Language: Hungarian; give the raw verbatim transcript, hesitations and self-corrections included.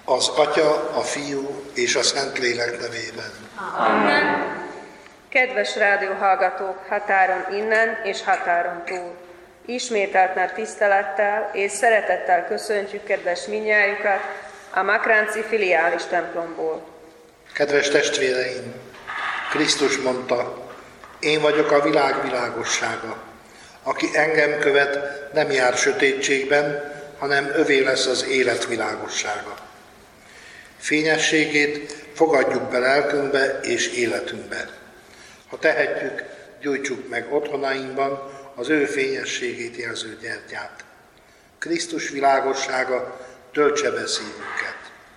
Az Atya, a Fiú és a Szentlélek nevében. Amen. Kedves rádióhallgatók határon innen és határon túl! Ismételt nagy tisztelettel és szeretettel köszöntjük kedves mindnyájukat a Makránci filiális templomból. Kedves testvéreim, Krisztus mondta, én vagyok a világ világossága. Aki engem követ, nem jár sötétségben, hanem övé lesz az élet világossága. Fényességét fogadjuk be lelkünkbe és életünkbe. Ha tehetjük, gyújtsuk meg otthonainkban az ő fényességét jelző gyertyát. Krisztus világossága töltse be szívünket.